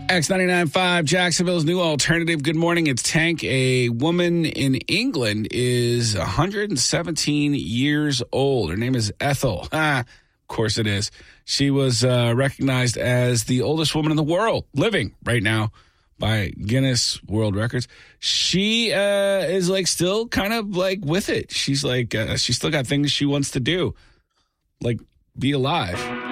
X99.5, Jacksonville's new alternative. Good morning. It's Tank. A woman in England is 117 years old. Her name is Ethel. Of course it is. She was recognized as the oldest woman in the world living right now by Guinness World Records. She is like still kind of like with it. She's like, she's still got things she wants to do, like be alive.